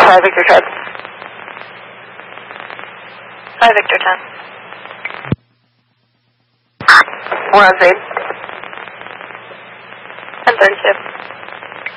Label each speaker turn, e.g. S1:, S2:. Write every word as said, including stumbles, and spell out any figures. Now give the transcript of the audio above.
S1: Hi, Victor ten.
S2: Hi, Victor ten.
S1: We're on scene.
S2: ten thirty-two.